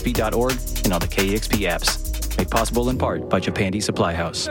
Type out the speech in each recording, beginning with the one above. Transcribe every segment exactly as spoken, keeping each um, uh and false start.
P dot org and on the K E X P apps. Made possible in part by Japandi Supply House.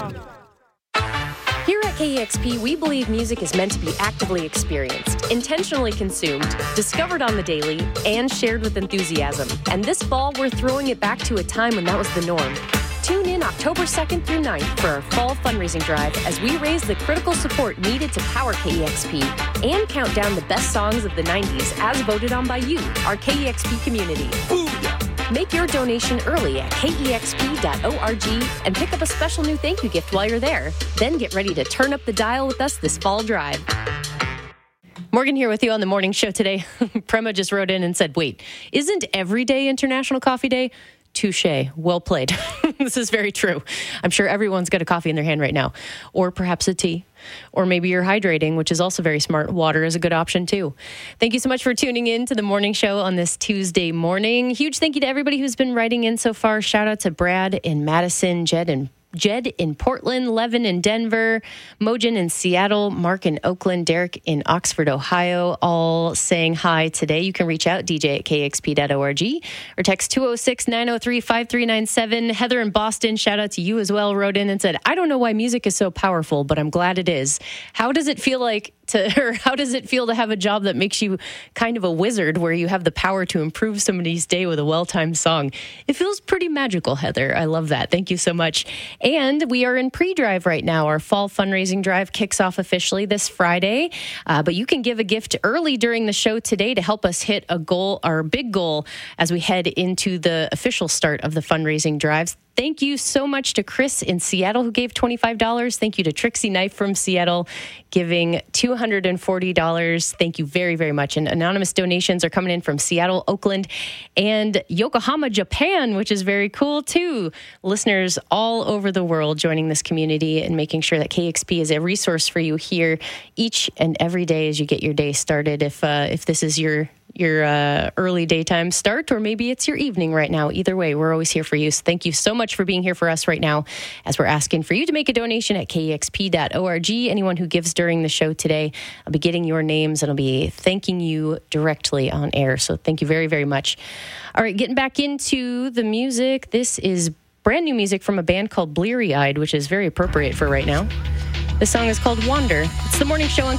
Here at K E X P, we believe music is meant to be actively experienced, intentionally consumed, discovered on the daily, and shared with enthusiasm. And this fall, we're throwing it back to a time when that was the norm. Tune in October second through ninth for our fall fundraising drive as we raise the critical support needed to power K E X P and count down the best songs of the nineties as voted on by you, our K E X P community. Booyah! Make your donation early at K E X P dot org and pick up a special new thank you gift while you're there. Then get ready to turn up the dial with us this fall drive. Morgan here with you on the morning show today. Prema just wrote in and said, wait, isn't every day International Coffee Day? Touche. Well played. This is very true. I'm sure everyone's got a coffee in their hand right now, or perhaps a tea, or maybe you're hydrating, which is also very smart. Water is a good option too. Thank you so much for tuning in to the morning show on this Tuesday morning. Huge thank you to everybody who's been writing in so far. Shout out to Brad in Madison, Jed in Jed in Portland, Levin in Denver, Mojin in Seattle, Mark in Oakland, Derek in Oxford, Ohio, all saying hi today. You can reach out, D J at K X P dot org, or text two oh six, nine oh three, five three nine seven. Heather in Boston, shout out to you as well, wrote in and said, I don't know why music is so powerful, but I'm glad it is. How does it feel like to, or how does it feel to have a job that makes you kind of a wizard where you have the power to improve somebody's day with a well-timed song? It feels pretty magical, Heather. I love that. Thank you so much. And we are in pre-drive right now. Our fall fundraising drive kicks off officially this Friday, uh, but you can give a gift early during the show today to help us hit a goal, our big goal, as we head into the official start of the fundraising drives. Thank you so much to Chris in Seattle who gave twenty-five dollars. Thank you to Trixie Knife from Seattle giving two hundred forty dollars. Thank you very, very much. And anonymous donations are coming in from Seattle, Oakland, and Yokohama, Japan, which is very cool too. Listeners all over the world joining this community and making sure that K X P is a resource for you here each and every day as you get your day started. If uh, if this is your your uh, early daytime start, or maybe it's your evening right now. Either way, we're always here for you. So thank you so much for being here for us right now as we're asking for you to make a donation at K E X P dot org. Anyone who gives during the show today, I'll be getting your names and I'll be thanking you directly on air. So thank you very, very much. All right, getting back into the music. This is brand new music from a band called Bleary Eyed, which is very appropriate for right now. The song is called Wander. It's the morning show on